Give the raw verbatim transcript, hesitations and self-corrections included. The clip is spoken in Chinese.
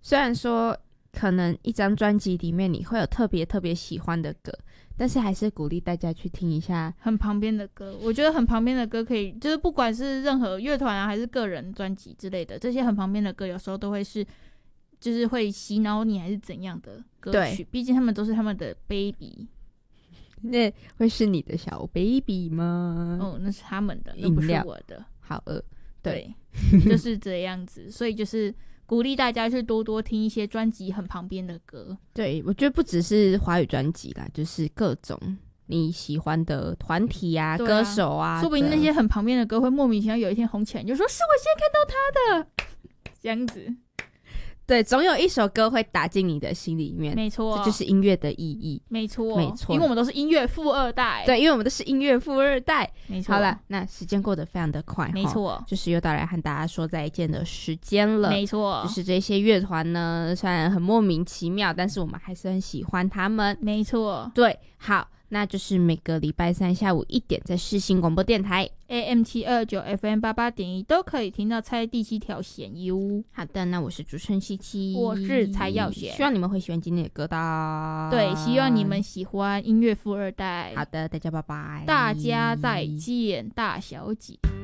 虽然说可能一张专辑里面你会有特别特别喜欢的歌，但是还是鼓励大家去听一下很旁边的歌。我觉得很旁边的歌可以，就是不管是任何乐团啊还是个人专辑之类的，这些很旁边的歌有时候都会是就是会洗脑你还是怎样的歌曲，毕竟他们都是他们的 baby。 那会是你的小 baby 吗？ 哦，那是他们的，那不是我的。 好饿。对, 对就是这样子。所以就是鼓励大家去多多听一些专辑很旁边的歌。 对，我觉得不只是华语专辑啦，就是各种你喜欢的团体啊, 啊歌手啊， 说不定那些很旁边的歌会莫名其妙有一天红起来，你就说是我先看到他的这样子。 对，总有一首歌会打进你的心里面， 没错， 这就是音乐的意义。 没错， 没错， 因为我们都是音乐富二代。 对，因为我们都是音乐富二代。 没错。 好了，那时间过得非常的快， 没错， 就是又到来和大家说再见的时间了。 没错， 就是这些乐团呢，虽然很莫名其妙，但是我们还是很喜欢他们。 没错， 对，好。那就是每个礼拜三下午一点在世新广播电台 A M 七二九 F M 八八点一都可以听到猜第七条弦哟。 好的，那我是主持人七七， 我是蔡耀贤， 希望你们会喜欢今天的歌的。 对，希望你们喜欢音乐富二代。 好的，大家拜拜， 大家再见，大小姐。